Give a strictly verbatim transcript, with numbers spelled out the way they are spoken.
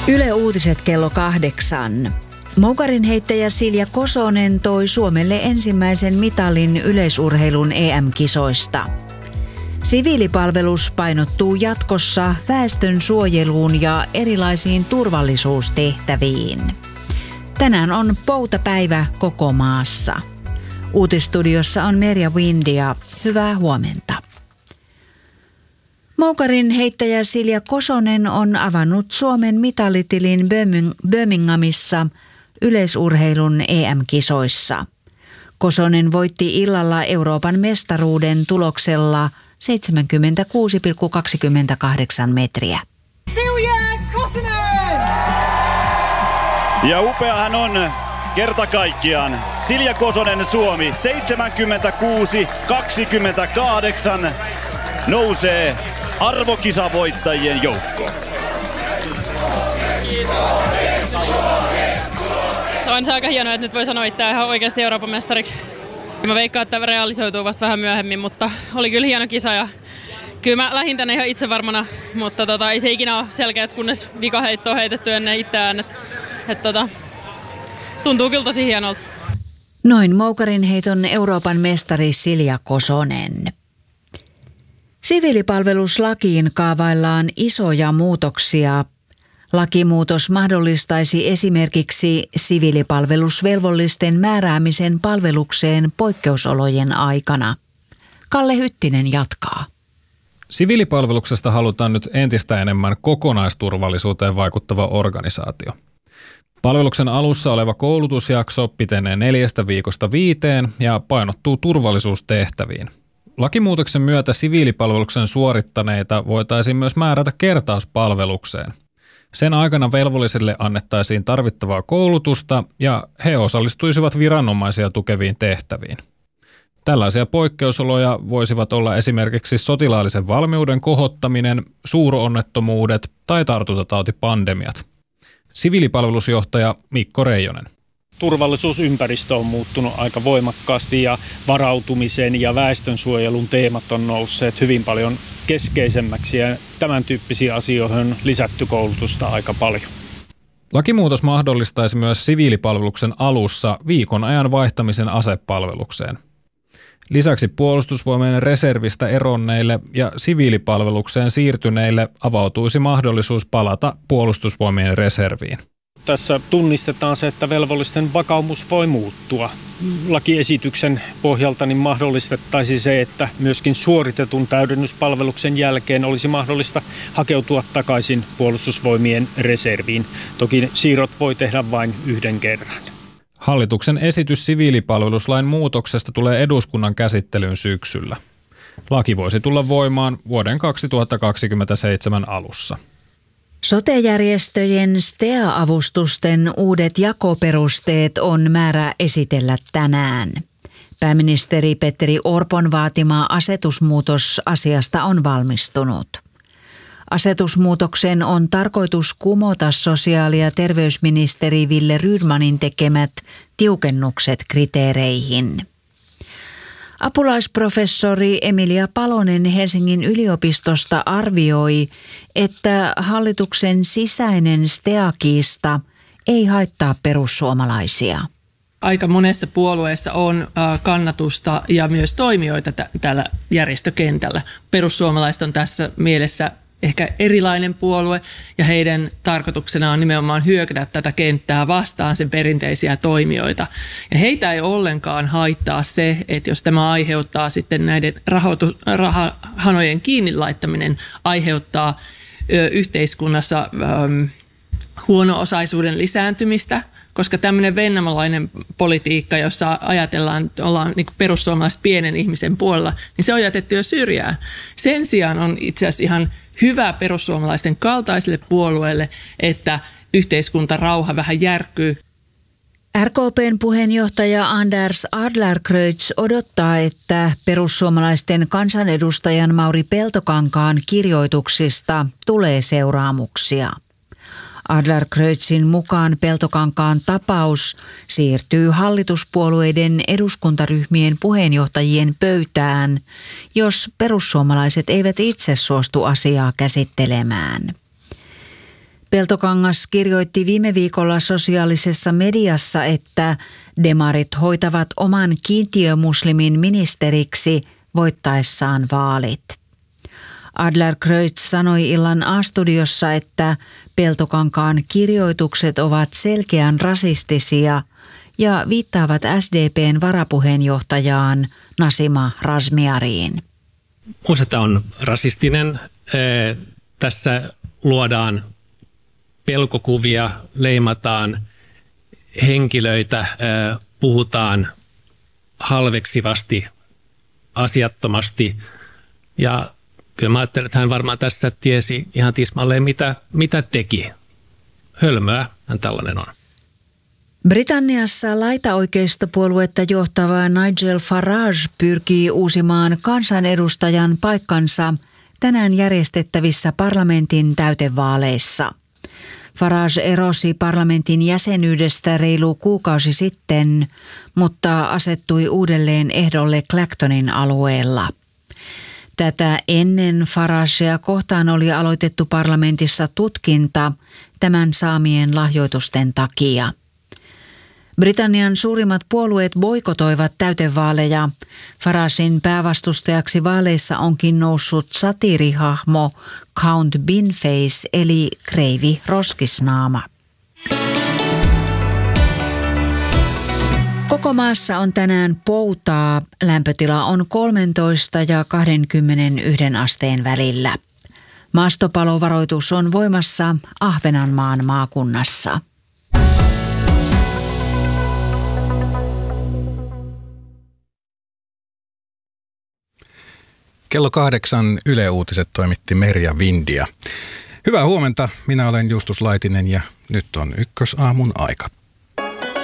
Yle Uutiset kello kahdeksan. Moukarin heittäjä Silja Kosonen toi Suomelle ensimmäisen mitalin yleisurheilun E M-kisoista. Siviilipalvelus painottuu jatkossa väestön suojeluun ja erilaisiin turvallisuustehtäviin. Tänään on poutapäivä koko maassa. Uutistudiossa on Merja Windia. Hyvää huomenta. Moukarin heittäjä Silja Kosonen on avannut Suomen mitalitilin Birminghamissa yleisurheilun E M-kisoissa. Kosonen voitti illalla Euroopan mestaruuden tuloksella seitsemänkymmentäkuusi pilkku kaksikymmentäkahdeksan metriä. Silja Kosonen! Ja upeahan on kerta kaikkiaan. Silja Kosonen Suomi seitsemänkymmentäkuusi kaksikymmentäkahdeksan nousee arvokisavoittajien joukkoon. On se aika hienoa, että nyt voi sanoa itseään ihan oikeasti Euroopan mestariksi. Mä veikkaan, että tämä realisoituu vasta vähän myöhemmin, mutta oli kyllä hieno kisa ja kyllä mä lähdin tänne ihan itsevarmana, mutta tota, ei se ikinä ole selkeä, kunnes vikaheitto on heitetty ennen itseään. Et, et, tota, tuntuu kyllä tosi hienolta. Noin moukarin heiton Euroopan mestari Silja Kosonen. Siviilipalveluslakiin kaavaillaan isoja muutoksia. Lakimuutos mahdollistaisi esimerkiksi siviilipalvelusvelvollisten määräämisen palvelukseen poikkeusolojen aikana. Kalle Hyttinen jatkaa. Siviilipalveluksesta halutaan nyt entistä enemmän kokonaisturvallisuuteen vaikuttava organisaatio. Palveluksen alussa oleva koulutusjakso pitenee neljästä viikosta viiteen ja painottuu turvallisuustehtäviin. Lakimuutoksen myötä siviilipalveluksen suorittaneita voitaisiin myös määrätä kertauspalvelukseen. Sen aikana velvollisille annettaisiin tarvittavaa koulutusta ja he osallistuisivat viranomaisia tukeviin tehtäviin. Tällaisia poikkeusoloja voisivat olla esimerkiksi sotilaallisen valmiuden kohottaminen, suuronnettomuudet tai tartuntatautipandemiat. Siviilipalvelusjohtaja Mikko Reijonen. Turvallisuusympäristö on muuttunut aika voimakkaasti ja varautumisen ja väestönsuojelun teemat on nousseet hyvin paljon keskeisemmäksi ja tämän tyyppisiin asioihin on lisätty koulutusta aika paljon. Lakimuutos mahdollistaisi myös siviilipalveluksen alussa viikon ajan vaihtamisen asepalvelukseen. Lisäksi puolustusvoimien reservistä eronneille ja siviilipalvelukseen siirtyneille avautuisi mahdollisuus palata puolustusvoimien reserviin. Tässä tunnistetaan se, että velvollisten vakaumus voi muuttua. Lakiesityksen pohjalta niin mahdollistettaisiin se, että myöskin suoritetun täydennyspalveluksen jälkeen olisi mahdollista hakeutua takaisin puolustusvoimien reserviin. Toki siirrot voi tehdä vain yhden kerran. Hallituksen esitys siviilipalveluslain muutoksesta tulee eduskunnan käsittelyyn syksyllä. Laki voisi tulla voimaan vuoden kaksituhattakaksikymmentäseitsemän alussa. Sote-järjestöjen S T E A-avustusten uudet jakoperusteet on määrä esitellä tänään. Pääministeri Petteri Orpon vaatima asetusmuutos asiasta on valmistunut. Asetusmuutoksen on tarkoitus kumota sosiaali- ja terveysministeri Wille Rydmanin tekemät tiukennukset kriteereihin. Apulaisprofessori Emilia Palonen Helsingin yliopistosta arvioi, että hallituksen sisäinen S T E A-kiista ei haittaa perussuomalaisia. Aika monessa puolueessa on kannatusta ja myös toimijoita t- täällä järjestökentällä. Perussuomalaiset on tässä mielessä ehkä erilainen puolue ja heidän tarkoituksena on nimenomaan hyökätä tätä kenttää vastaan sen perinteisiä toimijoita. Ja heitä ei ollenkaan haittaa se, että jos tämä aiheuttaa sitten näiden rahoitu- rahahanojen kiinni laittaminen aiheuttaa ö, yhteiskunnassa ö, huono-osaisuuden lisääntymistä, koska tämmöinen vennamalainen politiikka, jossa ajatellaan, että ollaan niin kuin perussuomalaiset pienen ihmisen puolella, niin se on jätetty jo syrjään. Sen sijaan on itse asiassa ihan hyvä perussuomalaisten kaltaiselle puolueelle, että yhteiskuntarauha vähän järkkyy. R K P:n puheenjohtaja Anders Adlercreutz odottaa, että perussuomalaisten kansanedustajan Mauri Peltokankaan kirjoituksista tulee seuraamuksia. Adlercreutzin mukaan Peltokankaan tapaus siirtyy hallituspuolueiden eduskuntaryhmien puheenjohtajien pöytään, jos perussuomalaiset eivät itse suostu asiaa käsittelemään. Peltokangas kirjoitti viime viikolla sosiaalisessa mediassa, että demarit hoitavat oman kiintiömuslimin ministeriksi voittaessaan vaalit. Adlercreutz sanoi illan A-studiossa, että Peltokankaan kirjoitukset ovat selkeän rasistisia ja viittaavat S D P:n varapuheenjohtajaan Nasima Razmyariin. Minusta tämä on rasistinen. Tässä luodaan pelkokuvia, leimataan henkilöitä, puhutaan halveksivasti, asiattomasti. Ja kyllä mä ajattelen, että hän varmaan tässä tiesi ihan tismalleen, mitä, mitä teki. Hölmöä hän tällainen on. Britanniassa laitaoikeistopuoluetta johtava Nigel Farage pyrkii uusimaan kansanedustajan paikkansa tänään järjestettävissä parlamentin täytevaaleissa. Farage erosi parlamentin jäsenyydestä reilu kuukausi sitten, mutta asettui uudelleen ehdolle Clactonin alueella. Tätä ennen Faragea kohtaan oli aloitettu parlamentissa tutkinta tämän saamien lahjoitusten takia. Britannian suurimmat puolueet boikotoivat täytevaaleja. Faragen päävastustajaksi vaaleissa onkin noussut satiirihahmo Count Binface eli kreivi roskisnaama. Koko maassa on tänään poutaa. Lämpötila on kolmetoista ja kaksikymmentäyksi asteen välillä. Maastopalovaroitus on voimassa Ahvenanmaan maakunnassa. Kello kahdeksan Yle Uutiset toimitti Merja Vindia. Hyvää huomenta, minä olen Justus Laitinen ja nyt on Ykkösaamun aika.